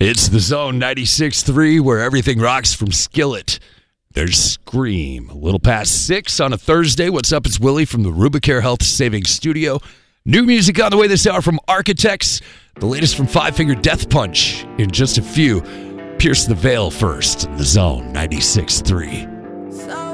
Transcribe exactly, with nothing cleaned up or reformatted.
It's the Zone ninety-six point three where everything rocks from Skillet. There's Scream. A little past six on a Thursday. What's up? It's Willie from the Rubicare Health Savings Studio. New music on the way this hour from Architects. The latest from Five Finger Death Punch in just a few. Pierce the Veil first. The Zone ninety-six point three.